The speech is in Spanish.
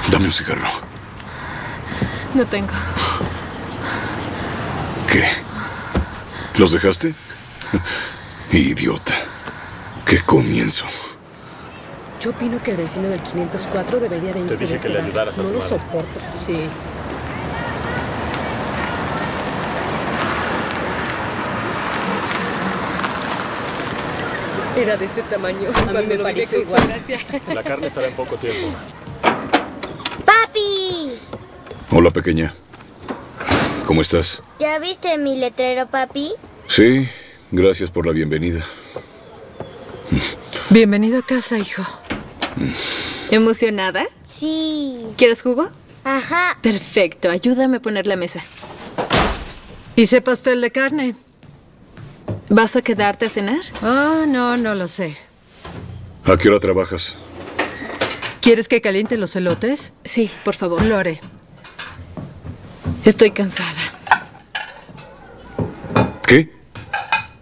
Dame un cigarro. No tengo. ¿Qué? ¿Los dejaste? Idiota. ¿Qué comienzo? Yo opino que el vecino del 504 debería de irse. Te dije que le ayudaras a tu No lo madre. soporto. Sí. Era de ese tamaño. A mí me pareció igual. La carne estará en poco tiempo. ¡Papi! Hola, pequeña. ¿Cómo estás? ¿Ya viste mi letrero, papi? Sí, gracias por la bienvenida. Bienvenido a casa, hijo. ¿Emocionada? Sí. ¿Quieres jugo? Ajá. Perfecto, ayúdame a poner la mesa. Hice pastel de carne. ¿Vas a quedarte a cenar? Ah, no lo sé. ¿A qué hora trabajas? ¿Quieres que caliente los elotes? Sí, por favor. Lo haré. Estoy cansada. ¿Qué?